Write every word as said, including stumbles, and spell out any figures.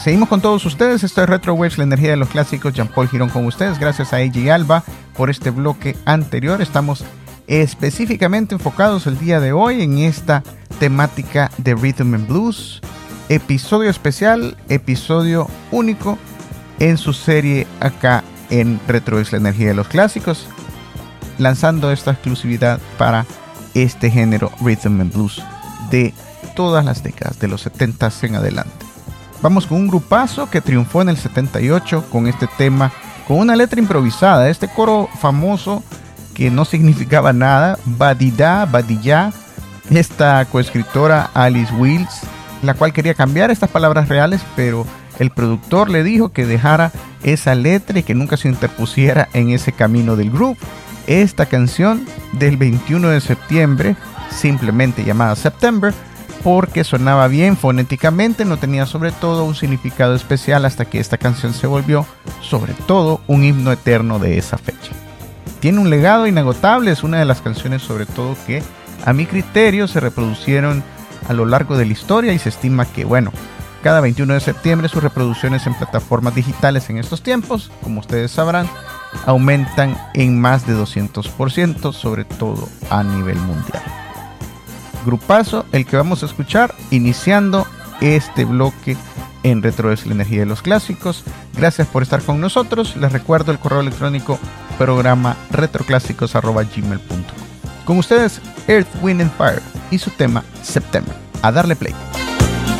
Seguimos con todos ustedes. Esto es Retro Waves, la energía de los clásicos. Jean-Paul Girón con ustedes. Gracias a A J Alba por este bloque anterior. Estamos específicamente enfocados el día de hoy en esta temática de Rhythm and Blues. Episodio especial, episodio único en su serie acá en Retro Waves, la energía de los clásicos, lanzando esta exclusividad para este género Rhythm and Blues de todas las décadas, de los setenta en adelante. Vamos con un grupazo que triunfó en el setenta y ocho con este tema, con una letra improvisada, este coro famoso que no significaba nada, Badida, Badilla, esta coescritora Alice Wills, la cual quería cambiar estas palabras reales, pero el productor le dijo que dejara esa letra y que nunca se interpusiera en ese camino del groove. Esta canción del veintiuno de septiembre, simplemente llamada September, porque sonaba bien fonéticamente, no tenía sobre todo un significado especial hasta que esta canción se volvió sobre todo un himno eterno de esa fecha. Tiene un legado inagotable, es una de las canciones sobre todo que a mi criterio se reproducieron a lo largo de la historia y se estima que, bueno, cada veintiuno de septiembre sus reproducciones en plataformas digitales en estos tiempos, como ustedes sabrán, aumentan en más de doscientos por ciento, sobre todo a nivel mundial. Grupazo el que vamos a escuchar iniciando este bloque en Retro Waves, la energía de los clásicos. Gracias por estar con nosotros. Les recuerdo el correo electrónico programa retroclásicos arroba gmail punto com. Con ustedes, Earth, Wind and Fire y su tema September. A darle play.